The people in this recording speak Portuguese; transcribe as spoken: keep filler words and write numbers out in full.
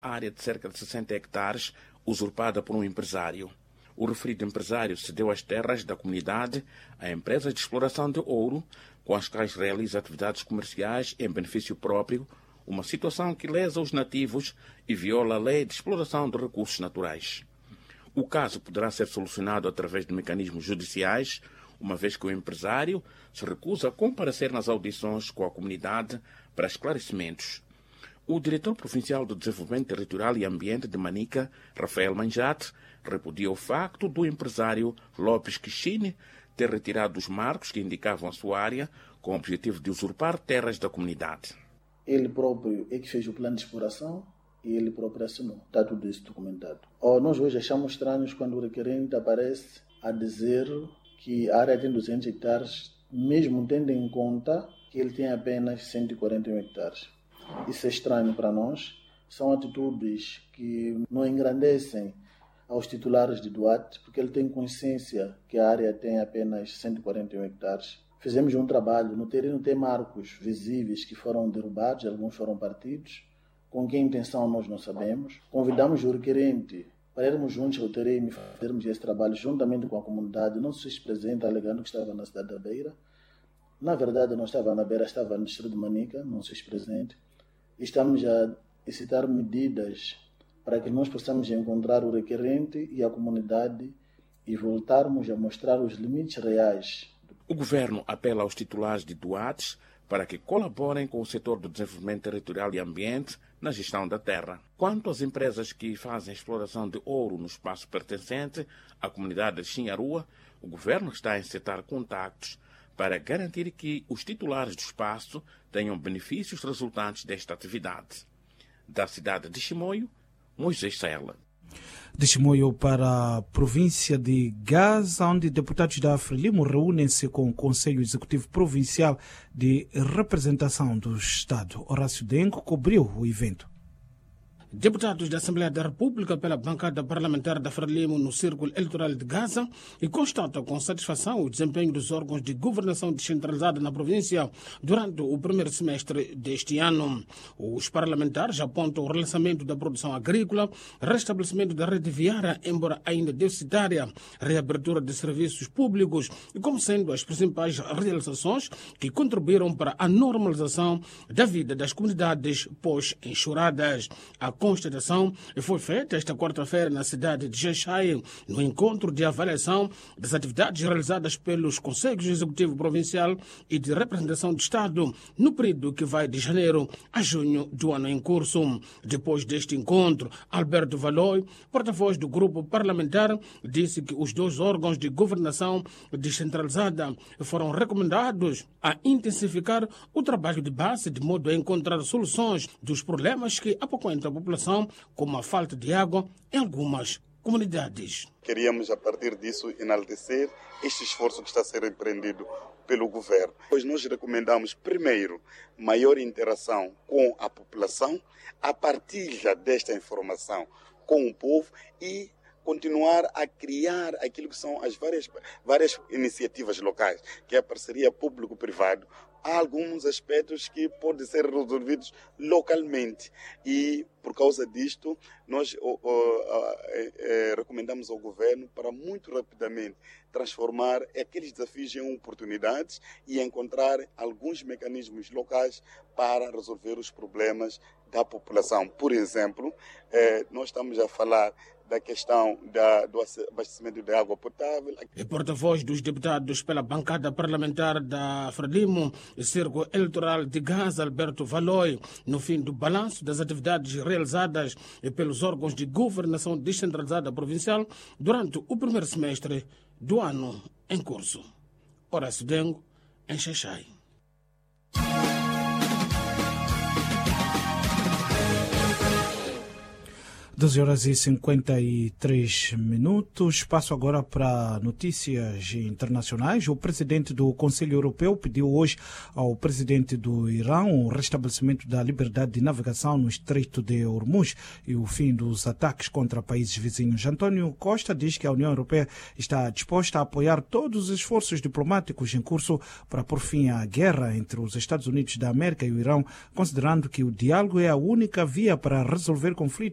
área de cerca de sessenta hectares usurpada por um empresário. O referido empresário cedeu as terras da comunidade a empresas de exploração de ouro, com as quais realiza atividades comerciais em benefício próprio, uma situação que lesa os nativos e viola a lei de exploração de recursos naturais. O caso poderá ser solucionado através de mecanismos judiciais, uma vez que o empresário se recusa a comparecer nas audições com a comunidade para esclarecimentos. O diretor provincial do Desenvolvimento Territorial e Ambiente de Manica, Rafael Manjate, repudia o facto do empresário Lopes Quixine ter retirado os marcos que indicavam a sua área com o objetivo de usurpar terras da comunidade. Ele próprio é que fez o plano de exploração e ele próprio assinou. Está tudo isso documentado. Oh, nós hoje achamos estranhos quando o requerente aparece a dizer que a área tem duzentos hectares, mesmo tendo em conta que ele tem apenas cento e quarenta e um hectares. Isso é estranho para nós. São atitudes que não engrandecem aos titulares de Duarte, porque ele tem consciência que a área tem apenas cento e quarenta e um hectares. Fizemos um trabalho, no terreno tem marcos visíveis que foram derrubados, alguns foram partidos. Com que intenção nós não sabemos. Convidamos o requerente para irmos juntos ao terreno e fazermos esse trabalho juntamente com a comunidade. Não se fez presente alegando que estava na cidade da Beira. Na verdade não estava na Beira, estava no distrito de Manica, não se fez presente. Estamos a excitar medidas para que nós possamos encontrar o requerente e a comunidade e voltarmos a mostrar os limites reais. O governo apela aos titulares de Duates para que colaborem com o setor do desenvolvimento territorial e ambiente na gestão da terra. Quanto às empresas que fazem exploração de ouro no espaço pertencente à comunidade de Xinharua, o governo está a encetar contactos para garantir que os titulares do espaço tenham benefícios resultantes desta atividade. Da cidade de Chimoio, Moisés Sela. De Chimoio para a província de Gaza, onde deputados da Frelimo reúnem-se com o Conselho Executivo Provincial de Representação do Estado. Horácio Dengo cobriu o evento. Deputados da Assembleia da República pela bancada parlamentar da Frelimo no Círculo Eleitoral de Gaza e constatam com satisfação o desempenho dos órgãos de governação descentralizada na província durante o primeiro semestre deste ano. Os parlamentares apontam o relançamento da produção agrícola, restabelecimento da rede viária, embora ainda deficitária, reabertura de serviços públicos e como sendo as principais realizações que contribuíram para a normalização da vida das comunidades pós-enxurradas. A constatação foi feita esta quarta-feira na cidade de Xai-Xai, no encontro de avaliação das atividades realizadas pelos Conselhos Executivo Provincial e de Representação de Estado no período que vai de janeiro a junho do ano em curso. Depois deste encontro, Alberto Valoi, porta-voz do grupo parlamentar, disse que os dois órgãos de governação descentralizada foram recomendados a intensificar o trabalho de base de modo a encontrar soluções dos problemas que apoquentam a população, como a falta de água em algumas comunidades. Queríamos, a partir disso, enaltecer este esforço que está a ser empreendido pelo governo. Pois nós recomendamos, primeiro, maior interação com a população, a partilha desta informação com o povo e continuar a criar aquilo que são as várias, várias iniciativas locais, que é a parceria público-privado. Há alguns aspectos que podem ser resolvidos localmente e, por causa disto, nós oh, oh, oh, eh, recomendamos ao governo para muito rapidamente transformar aqueles desafios em oportunidades e encontrar alguns mecanismos locais para resolver os problemas da população. Por exemplo, eh, nós estamos a falar da questão da, do abastecimento de água potável. E porta-voz dos deputados pela bancada parlamentar da Frelimo e Círculo Eleitoral de Gaza, Alberto Valoi, no fim do balanço das atividades realizadas pelos órgãos de governação descentralizada provincial durante o primeiro semestre do ano em curso. Horácio Dengo, em Xai-Xai. doze horas e cinquenta e três minutos. Passo agora para notícias internacionais. O presidente do Conselho Europeu pediu hoje ao presidente do Irão o restabelecimento da liberdade de navegação no Estreito de Hormuz e o fim dos ataques contra países vizinhos. António Costa diz que a União Europeia está disposta a apoiar todos os esforços diplomáticos em curso para pôr fim à guerra entre os Estados Unidos da América e o Irão, considerando que o diálogo é a única via para resolver conflitos